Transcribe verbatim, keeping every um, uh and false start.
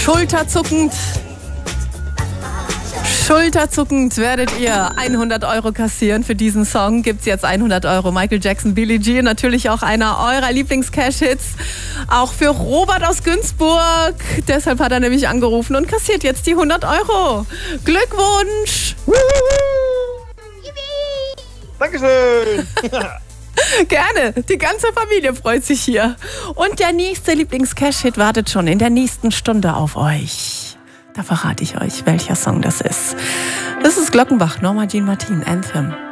Schulterzuckend. Schulterzuckend werdet ihr hundert Euro kassieren. Für diesen Song gibt es jetzt hundert Euro. Michael Jackson, Billie Jean, natürlich auch einer eurer Lieblings-Cash-Hits. Auch für Robert aus Günzburg. Deshalb hat er nämlich angerufen und kassiert jetzt die hundert Euro. Glückwunsch! Dankeschön! Gerne, die ganze Familie freut sich hier. Und der nächste Lieblings-Cash-Hit wartet schon in der nächsten Stunde auf euch. Da verrate ich euch, welcher Song das ist. Das ist Glockenbach, Norma Jean Martin, Anthem.